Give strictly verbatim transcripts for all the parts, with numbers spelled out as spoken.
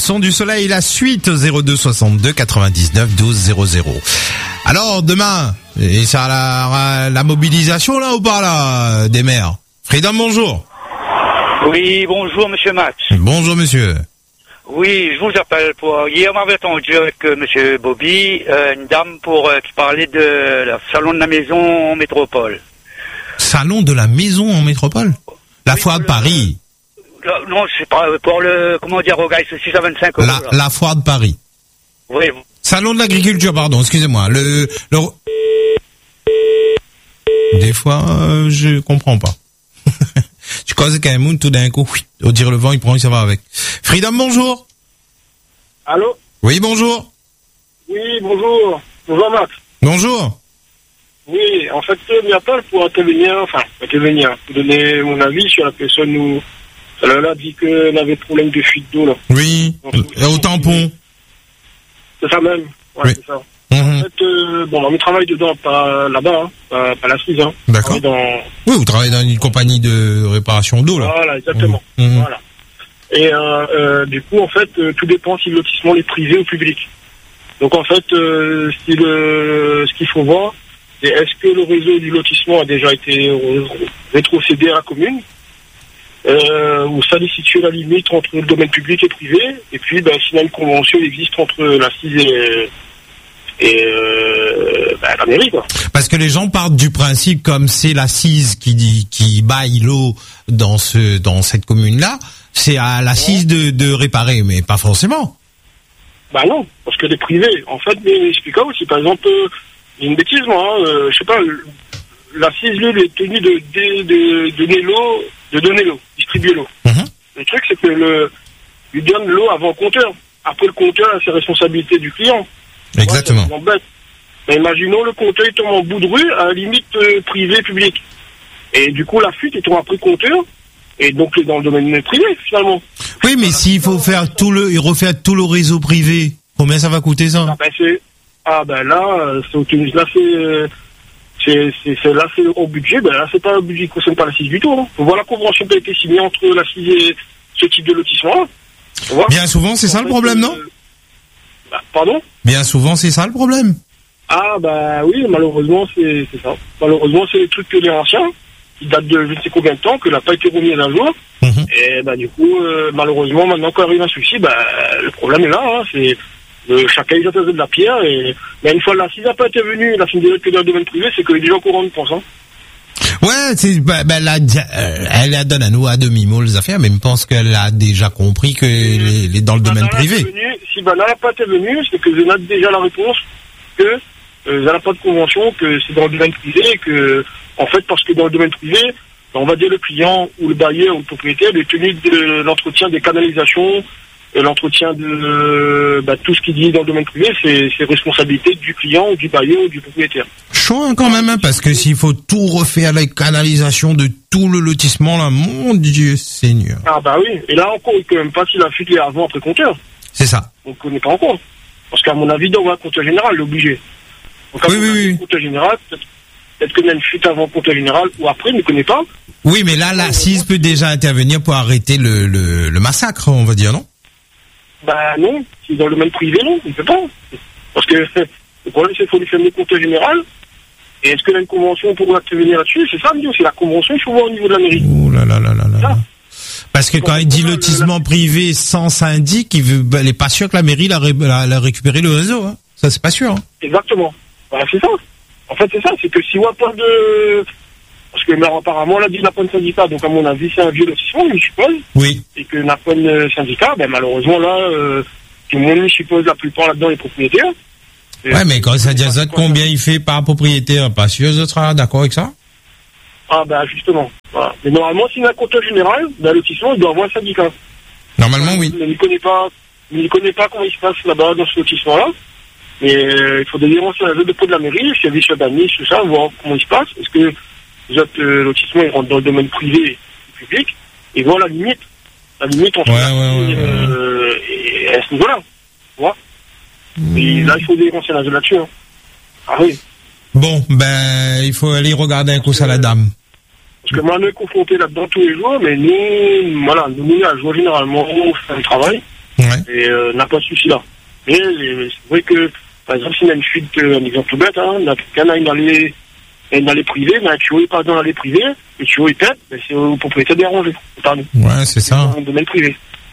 Son du soleil, la suite zéro deux soixante-deux quatre-vingt-dix-neuf douze zéro zéro. Alors demain, et ça la, la mobilisation là ou pas là des maires? Freedom, bonjour. Oui, bonjour monsieur Max. Bonjour monsieur. Oui, je vous appelle pour... Hier, on m'avait entendu avec euh, monsieur Bobby, euh, une dame pour euh, qui parlait de le salon de la maison en métropole. Salon de la maison en métropole? La oui, foire de le, Paris. Le, non, c'est pas pour le... Comment dire, au gars, c'est six à vingt-cinq euros. La, là. la foire de Paris. Oui. Salon de l'agriculture, pardon, excusez-moi. Le, le... Des fois, euh, je comprends pas. Tu causes quand même tout d'un coup, au dire le vent, il prend, il s'en va avec. Freedom, bonjour. Allô? Oui, bonjour. Oui, bonjour. Bonjour Max. Bonjour. Oui, en fait, je m'appelle pour intervenir, enfin, intervenir, pour donner mon avis sur la personne où elle a dit qu'elle avait problème de fuite d'eau, là. Oui, Donc, au tampon. C'est ça même. Ouais, Oui. c'est ça. Mmh. En fait, euh, bon, on travaille dedans, pas là-bas, hein, pas, pas la Suisse, hein. D'accord. Dans... Oui, vous travaillez dans une compagnie de réparation d'eau, là. Voilà, exactement. Mmh. Voilà. Et euh, euh, du coup, en fait, euh, tout dépend si le lotissement est privé ou public. Donc, en fait, euh, si le, ce qu'il faut voir, c'est est-ce que le réseau du lotissement a déjà été rétrocédé à la commune, euh, ou ça est situé à la limite entre le domaine public et privé, et puis, ben, sinon, une convention existe entre la C I S et, et euh, ben, la mairie, quoi. Parce que les gens partent du principe, comme c'est la C I S qui dit, qui baille l'eau dans ce, dans cette commune-là, c'est à la C I S de, de réparer, mais pas forcément. Bah non, parce que les privés, en fait, mais expliquez aussi, par exemple, euh, une bêtise, moi, hein, euh, je sais pas, la C I S, lui, est tenue de, de, de, de donner l'eau, de donner l'eau, distribuer l'eau. Mm-hmm. Le truc, c'est que le, lui donne l'eau avant le compteur. Après, le compteur a ses responsabilités du client. Exactement. Ouais, ça m'embête. Mais imaginons le compteur, il tombe en bout de rue, à la limite euh, privé, public. Et du coup, la fuite, il tombe après le compteur. Et donc, dans le domaine privé, finalement. Oui, mais s'il faut faire tout le, et refaire tout le réseau privé, combien ça va coûter ça? Ah ben, c'est, ah ben là, c'est au là, c'est, c'est, c'est, c'est, là, c'est au budget, ben là, c'est pas un budget qui concerne pas la C I S du tout, hein. On voit la convention qui a été signée entre la C I S et ce type de lotissement. Bien souvent, c'est ça le problème, non? Euh, bah, pardon? Bien souvent, c'est ça le problème. Ah bah oui, malheureusement, c'est, c'est ça. Malheureusement, c'est des trucs que les anciens, qui datent de je ne sais combien de temps, que n'a pas été remis à un jour. Mmh. Et bah du coup, euh, malheureusement, maintenant quand arrive un souci, bah le problème est là, hein, c'est euh, chacun il jette de la pierre. Et mais une fois là, s'il n'a pas été venu, la fin que dans le domaine privé, c'est qu'il est déjà au courant de pense. Hein. Ouais, c'est bah, bah, là, euh, elle la donne à nous à demi-mot les affaires, mais je pense qu'elle a déjà compris que les, les dans le domaine privé. Venu, si Bana n'a pas été venu, c'est que je a déjà la réponse que euh, n'a pas de convention, que c'est dans le domaine privé, et que en fait parce que dans le domaine privé, on va dire le client ou le bailleur ou le propriétaire est tenu de l'entretien des canalisations, et l'entretien de bah, tout ce qui dit dans le domaine privé, c'est, c'est responsabilité du client ou du bailleur ou du propriétaire. Chaud hein, quand même, hein, parce que s'il faut tout refaire la canalisation de tout le lotissement là, mon Dieu Seigneur. Ah bah oui, et là encore, il ne peut même pas si la fuite est avant après compteur. C'est ça. On ne connaît pas encore. Parce qu'à mon avis, dans un compteur général, il est obligé. Donc à oui, mon oui, avis, oui. Compteur général, peut-être, peut-être qu'il y a une fuite avant le compteur général ou après, il ne connaît pas. Oui, mais là, la C I S peut déjà intervenir pour arrêter le, le, le massacre, on va dire, non? Bah non, si dans le domaine privé, non, on ne peut pas. Parce que le problème, c'est qu'il faut lui faire le compteur général. Et est-ce qu'il y a une convention pour intervenir là-dessus? C'est ça, Dieu, c'est la convention, il faut voir au niveau de la mairie. Oh là là là là là. Parce que quand il dit lotissement privé sans syndic, il veut, ben, il n'est pas sûr que la mairie l'a, l'a, l'a récupéré le réseau, hein. Ça, c'est pas sûr, hein. Exactement. Voilà, c'est ça. En fait, c'est ça, c'est que si on n'a pas de... Parce que, mais apparemment, on a dit n'a pas de syndicat, donc à mon avis, c'est un vieux lotissement, je suppose. Oui. Et que n'a pas de syndicat, ben malheureusement, là, euh, tout le monde, je suppose, la plupart là-dedans, les propriétaires. Et ouais, mais quand ça dit ça, combien il fait par propriétaire? Pas sûr, je serai d'accord avec ça? Ah, ben, justement. Voilà. Mais normalement, s'il y a un compteur général, d'un lotissement, il doit avoir un syndicat. Normalement, oui. Il ne connaît pas, il ne connaît pas comment il se passe là-bas, dans ce lotissement-là. Mais euh, il faut dénoncer un jeu de pot de la mairie, service urbanisme, tout ça, voir comment il se passe. Est-ce que les autres euh, lotissements, ils rentrent dans le domaine privé et public, et voir la limite. La limite, on se ouais, ouais, ouais, euh, et à ce niveau-là. Tu vois mmh. Et là, il faut dénoncer un jeu là-dessus. Hein. Ah oui. Bon, ben, il faut aller regarder un coup ça à la dame. Parce que moi, on est confronté là-dedans tous les jours, mais nous, voilà, nous, à jour, généralement, on fait un travail. Ouais. Ouais. Et euh, n'a pas de souci là. Mais euh, c'est vrai que, par exemple, s'il y a une fuite, euh, un exemple tout bête, hein, quelqu'un a une allée, une allée privée, mais un tuyau est pas dans l'allée privée, le tuyau est pète, mais c'est au propriétaire de déranger. Ouais, c'est ça. Dans le domaine privé.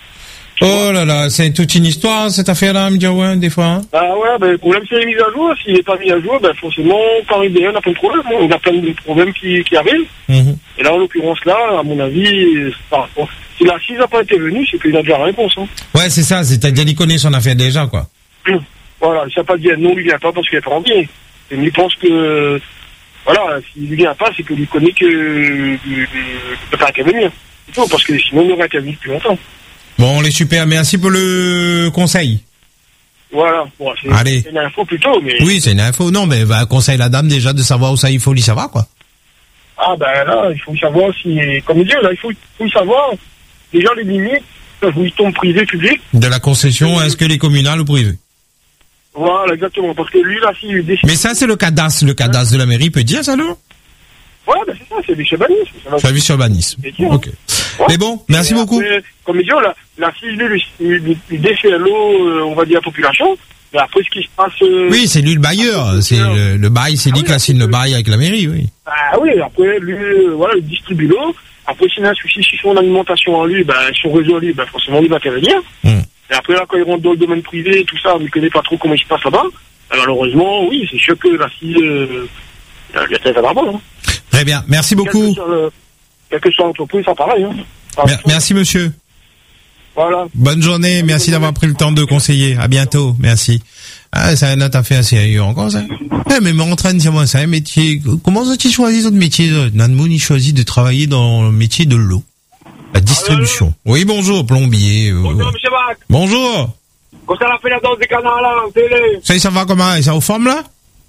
Oh là là, c'est toute une histoire, cette affaire-là, Mdiaouin, des fois. Hein. Bah ouais, bah, le problème c'est les mises à jour. S'il n'est pas mis à jour, bah forcément, quand il est on a plein de problèmes. Hein. On a plein de problèmes qui, qui arrivent. Mm-hmm. Et là, en l'occurrence, là, à mon avis, enfin, bon, si la six n'a pas été venue, c'est qu'il a déjà la réponse. Hein. Ouais, c'est ça, c'est-à-dire qu'il connaît son affaire déjà, quoi. Voilà, il ne pas dire non, il ne vient pas parce qu'il n'est pas en bien. Et il pense que, voilà, s'il ne vient pas, c'est qu'il connaît que il ne peut pas qu'à venir. C'est tout, parce que sinon, il n'aurait qu'à venir depuis longtemps. Bon, on est super, merci pour le conseil. Voilà, bon, c'est, Allez. c'est une info plutôt, mais... Oui, c'est une info, non, mais bah, conseille la dame déjà de savoir où ça il faut lui savoir, quoi. Ah ben là, il faut savoir si... Comme il dit, là, il faut, faut savoir déjà les limites, où il tombe privé, public. De la concession, est-ce que les communales ou privées? Voilà, exactement, parce que lui, là, s'il décide... Mais ça, c'est le cadastre, le cadastre de la mairie peut dire ça, non? Ouais, ben c'est ça, c'est du urbanisme. Service urbanisme. Ok. Ouais. Mais bon, merci Et beaucoup. Après, comme il dit, là, là, si lui, lui, lui, lui défait l'eau, euh, on va dire, la population, mais après, ce qui se passe... Euh, Oui, c'est lui le bailleur, c'est le, le bail, c'est ah lui oui, qui assigne le bail avec la mairie, oui. Ah oui, après, lui, euh, voilà, il distribue l'eau. Après, s'il a un souci sur son alimentation en lui, ben, son réseau en lui, ben, forcément, il va intervenir. Mm. Et après, là, quand il rentre dans le domaine privé et tout ça, on ne connaît pas trop comment il se passe là-bas. Ben, malheureusement, oui, c'est sûr que là, si, euh, il y a très à bon, hein. Très bien, merci beaucoup. Quel que soit, le, quel que soit l'entreprise, c'est pareil, hein. Mer- merci monsieur. Voilà. Bonne journée, merci d'avoir pris le temps de conseiller. À bientôt, merci. Ah, c'est une autre affaire sérieux encore, ça. Eh, mais m'entraîne, c'est moi, c'est un métier. Comment ça, tu choisis votre métier? Nanmoun, il choisit de travailler dans le métier de l'eau. La distribution. Oui, bonjour, plombier. euh, Bonjour, monsieur Mac. Bonjour. Quand ça a fait la danse des canards, là, en télé. Ça, ça va comment? Ça aux formes, là?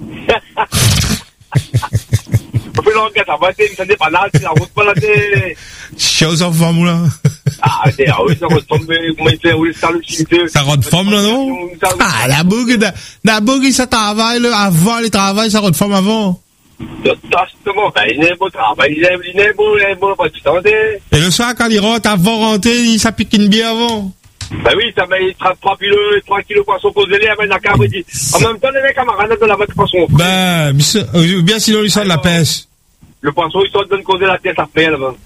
On fait l'enquête, ça va être, ça n'est pas là, ça route pas la télé. Chose en forme, là. Ah, c'est, ah oui, ça va tomber, comment il fait, oui, ça le cimetière. Ça rend de forme, là, non? Ah, la bougue, la bougue, ça travaille, là, avant les travail, ça rend de forme avant. Justement, ben, il est beau travail, il est, il est beau, il est beau, pas du temps, et le soir, quand il rentre, avant rentrer, il s'applique une bière avant. Ben oui, ça met trois kilos, trois kilos de poisson posé les avec la cave, il dit. En même temps, les camarades de la de poisson. Ben, euh, bien sinon, il sort de la pêche. Le poisson, il sort de causer la tête après, là-bas.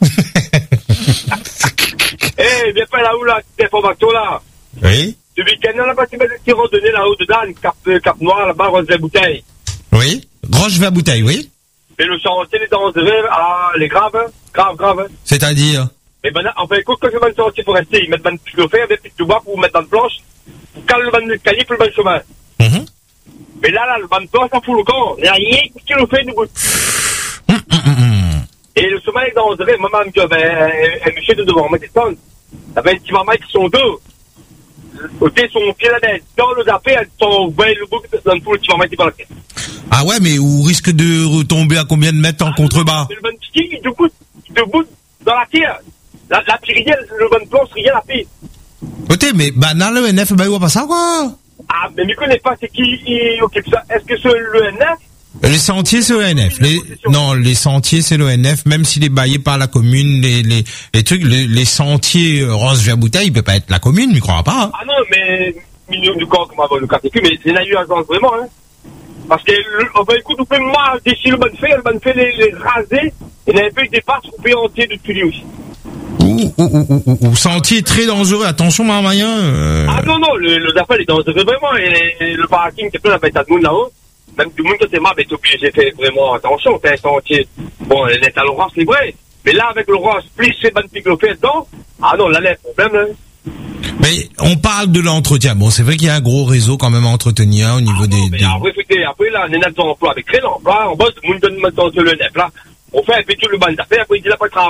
Eh, viens pas là-haut, là, t'es formato, là. Oui. Ce week-end, on a passé des petits randonnées là-haut dedans, une cap, cap noire, là-bas, rose de bouteille. Oui. Roche vers bouteille, oui. Et le chantier, les dangereux, ah, les graves, hein, grave, grave. Hein. C'est-à-dire? Mais ben, en fait, écoute, quand je vais le chantier pour rester, ils mettent dans le chauffeur, des petits bois pour mettre dans le planche, pour caler le banc de l'escalier pour le banc de chemin. Mm-hmm. Mais là, là, le banc de planche, ça fout le camp. Il y a rien qui le fait, nous. Mm-mm. Et le chemin est dangereux, maman me dit, ben, un monsieur de devant, mais descendre. Ça fait un petit maman qui sont deux. Côté son pied là-dedans, dans le zappé, elles sont vingt le bouc dans le petit maman qui va la tête. Ah ouais, mais on risque de retomber à combien de mètres en contrebas? C'est le banc de ski, debout, debout, dans la tire. La, la pirienne, le banc de planche, rien à faire. Écoutez, mais, bah, dans le N F, bah, il va pas ça, quoi. Ah, mais je ne connais pas, c'est qui qui occupe ça. Est-ce que c'est le N F? Les sentiers, c'est le N F. Les, non, les sentiers, c'est le N F. Même s'il est baillé par la commune, les, les, les trucs, les, les sentiers Rose vers bouteille, il peut pas être la commune, mais crois pas. Hein. Ah non, mais, million du corps, comme avant le catécule, mais c'est eu agence vraiment, hein. Parce que, enfin, écoute, on peut mal déchirer le bon fait, le bon fait les, les raser, et il avait fait des parts coupées entiers de tuiles aussi. Ou, ou, ou, ou, ou, sentier très dangereux. Attention, Marmaillin. Euh... Ah non, non, le, le Zafel est dangereux vraiment, et, et le parking, c'est plein la bête à de monde là-haut. Même tout le monde qui c'est mal, mais t'es obligé, j'ai fait vraiment attention, c'est un sentier. Bon, elle est à l'orange livrée. Mais là, avec l'orange, plus c'est bonne pique-le-fait dedans, ah non, là, il y a un problème, là. Mais on parle de l'entretien. Bon, c'est vrai qu'il y a un gros réseau quand même à entretenir au niveau ah non, des... Mais des... après, écoutez, après, là, on est dans l'emploi avec crédit, l'emploi, on bosse, le monde donne maintenant sur le N F, là. On fait un peu tout le banc d'affaires, après, il dit là, pas de travail.